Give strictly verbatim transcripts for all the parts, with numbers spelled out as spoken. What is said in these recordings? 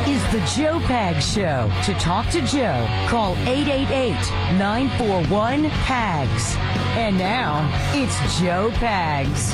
is the Joe Pags Show. To talk to Joe, call eight eight eight, nine four one, P A G S. And now, it's Joe Pags.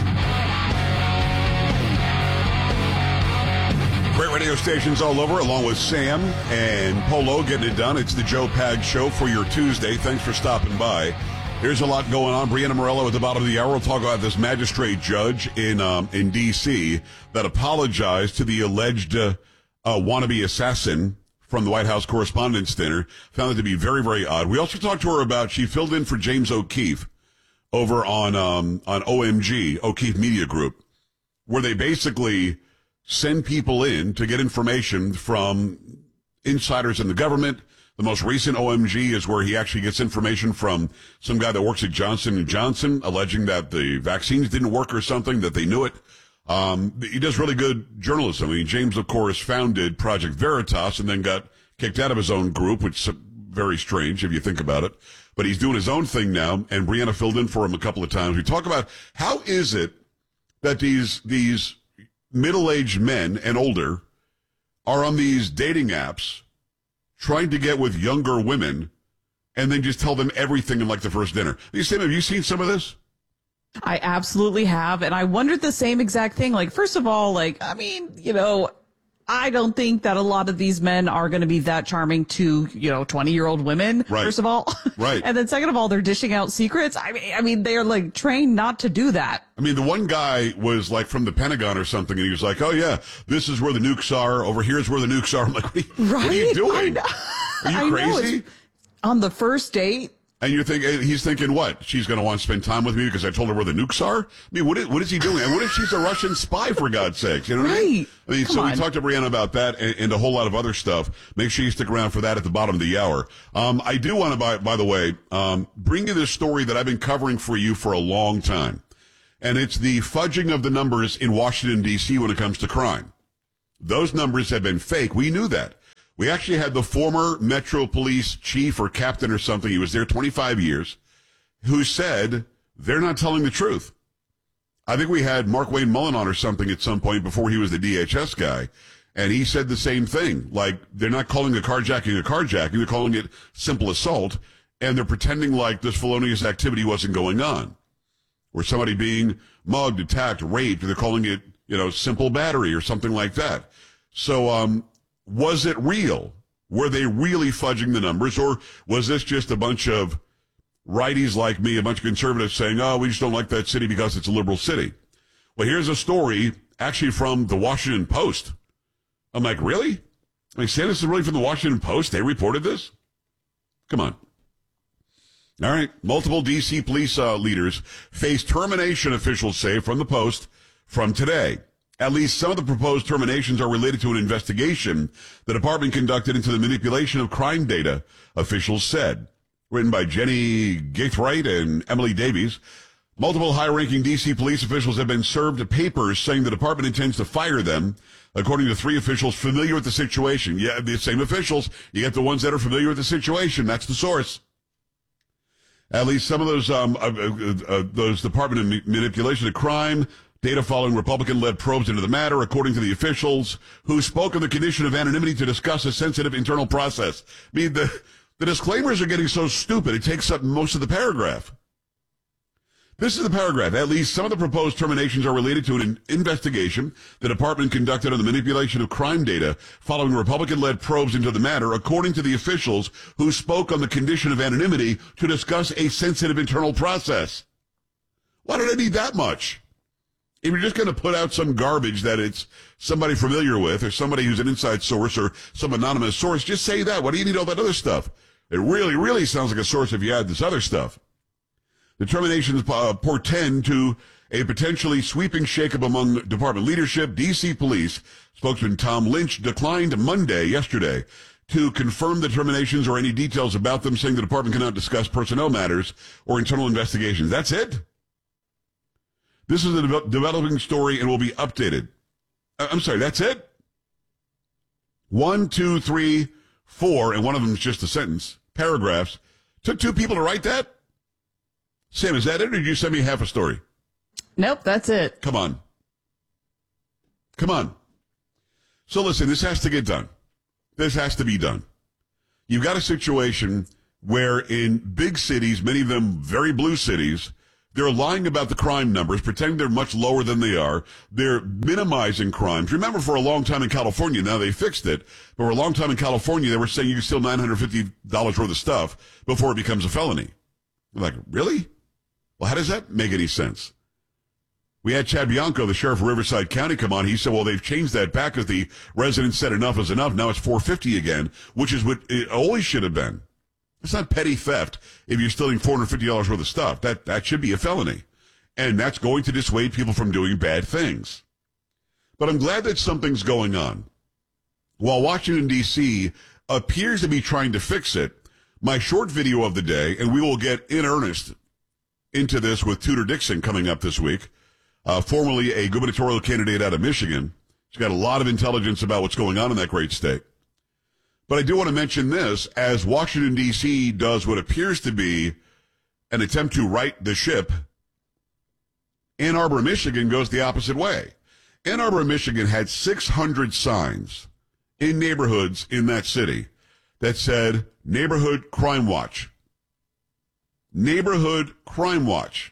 Great radio stations all over, along with Sam and Polo getting it done. It's the Joe Pags Show for your Tuesday. Thanks for stopping by. There's a lot going on. Brianna Morello at the bottom of the hour. We'll talk about this magistrate judge in um, in D C that apologized to the alleged uh, uh, wannabe assassin from the White House Correspondents' Dinner. Found it to be very, very odd. We also talked to her about, she filled in for James O'Keefe over on um, on O M G, O'Keefe Media Group, where they basically send people in to get information from insiders in the government. The most recent O M G is where he actually gets information from some guy that works at Johnson and Johnson, alleging that the vaccines didn't work or something, that they knew it. Um, he does really good journalism. I mean, James, of course, founded Project Veritas and then got kicked out of his own group, which is very strange if you think about it. But he's doing his own thing now, and Brianna filled in for him a couple of times. We talk about how is it that these these middle-aged men and older are on these dating apps trying to get with younger women and then just tell them everything in like the first dinner. Sam, have you seen some of this? I absolutely have. And I wondered the same exact thing. Like, first of all, like, I mean, you know, I don't think that a lot of these men are going to be that charming to, you know, twenty year old women, right. First of all. Right. And then second of all, they're dishing out secrets. I mean, I mean, they're like trained not to do that. I mean, the one guy was like from the Pentagon or something, and he was like, oh yeah, this is where the nukes are. Over here's where the nukes are. I'm like, what are you, right? what are you doing? I know. Are you I crazy? Know, on the first date. And you're thinking, he's thinking, what? She's going to want to spend time with me because I told her where the nukes are? I mean, what is, what is he doing? And what if she's a Russian spy, for God's sakes? You know what right. I mean? I mean, Come so on. we talked to Brianna about that and, and a whole lot of other stuff. Make sure you stick around for that at the bottom of the hour. Um, I do want to, by, by the way, um, bring you this story that I've been covering for you for a long time. And it's the fudging of the numbers in Washington, D C when it comes to crime. Those numbers have been fake. We knew that. We actually had the former Metro Police chief or captain or something. He was there twenty-five years. Who said they're not telling the truth. I think we had Mark Wayne Mullen on or something at some point before he was the D H S guy, and he said the same thing. Like, they're not calling a carjacking a carjacking, they're calling it simple assault, and they're pretending like this felonious activity wasn't going on. Or somebody being mugged, attacked, raped, they're calling it, you know, simple battery or something like that. So, um, was it real? Were they really fudging the numbers, or was this just a bunch of righties like me, a bunch of conservatives saying, oh, we just don't like that city because it's a liberal city? Well, here's a story actually from the Washington Post. I'm like, really? I mean, Sam, this is really from the Washington Post? They reported this? Come on. All right. Multiple D C police uh, leaders face termination, officials say, from the Post from today. At least some of the proposed terminations are related to an investigation the department conducted into the manipulation of crime data, officials said. Written by Jenny Gaithright and Emily Davies. Multiple high-ranking D C police officials have been served papers saying the department intends to fire them, according to three officials familiar with the situation. Yeah, the same officials. You get the ones that are familiar with the situation. That's the source. At least some of those um, uh, uh, uh, those Department of Manipulation of Crime data following Republican-led probes into the matter, according to the officials who spoke on the condition of anonymity to discuss a sensitive internal process. I mean, the... The disclaimers are getting so stupid, it takes up most of the paragraph. This is the paragraph. At least some of the proposed terminations are related to an investigation the department conducted on the manipulation of crime data following Republican-led probes into the matter, according to the officials who spoke on the condition of anonymity to discuss a sensitive internal process. Why do they need that much? If you're just going to put out some garbage that it's somebody familiar with or somebody who's an inside source or some anonymous source, just say that. Why do you need all that other stuff? It really, really sounds like a source if you add this other stuff. The terminations uh, portend to a potentially sweeping shakeup among department leadership. D C Police spokesman Tom Lynch declined Monday, yesterday, to confirm the terminations or any details about them, saying the department cannot discuss personnel matters or internal investigations. That's it. This is a de- developing story and will be updated. Uh, I'm sorry, that's it? One, two, three, four, and one of them is just a sentence, paragraphs. Took two people to write that? Sam, is that it, or did you send me half a story? Nope, that's it. Come on. Come on. So listen, this has to get done. This has to be done. You've got a situation where in big cities, many of them very blue cities, they're lying about the crime numbers, pretending they're much lower than they are. They're minimizing crimes. Remember, for a long time in California, now they fixed it, but for a long time in California, they were saying you can steal nine hundred fifty dollars worth of stuff before it becomes a felony. You're like, really? Well, how does that make any sense? We had Chad Bianco, the sheriff of Riverside County, come on. He said, well, they've changed that back because the residents said enough is enough. Now it's four hundred fifty dollars again, which is what it always should have been. It's not petty theft if you're stealing four hundred fifty dollars worth of stuff. That that should be a felony. And that's going to dissuade people from doing bad things. But I'm glad that something's going on. While Washington, D C appears to be trying to fix it, my short video of the day, and we will get in earnest into this with Tudor Dixon coming up this week, uh, formerly a gubernatorial candidate out of Michigan. She's got a lot of intelligence about what's going on in that great state. But I do want to mention this, as Washington, D C does what appears to be an attempt to right the ship, Ann Arbor, Michigan goes the opposite way. Ann Arbor, Michigan had six hundred signs in neighborhoods in that city that said Neighborhood Crime Watch. Neighborhood Crime Watch.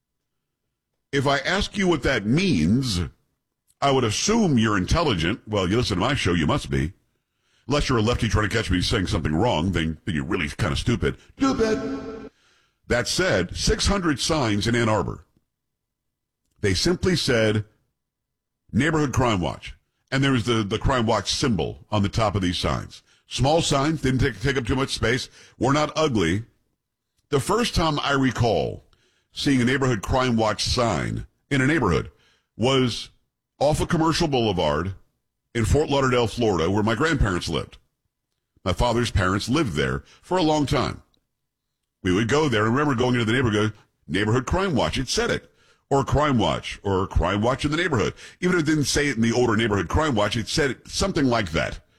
If I ask you what that means, I would assume you're intelligent. Well, you listen to my show, you must be. Unless you're a lefty trying to catch me saying something wrong, then, then you're really kind of stupid. Stupid. That said, six hundred signs in Ann Arbor. They simply said Neighborhood Crime Watch. And there was the, the Crime Watch symbol on the top of these signs. Small signs, didn't take, take up too much space, were not ugly. The first time I recall seeing a Neighborhood Crime Watch sign in a neighborhood was off of Commercial Boulevard in Fort Lauderdale, Florida, where my grandparents lived. My father's parents lived there for a long time. We would go there, and I remember going into the neighborhood, Neighborhood Crime Watch. It said it. Or Crime Watch, or Crime Watch in the neighborhood. Even if it didn't say it in the older Neighborhood Crime Watch, it said something like that.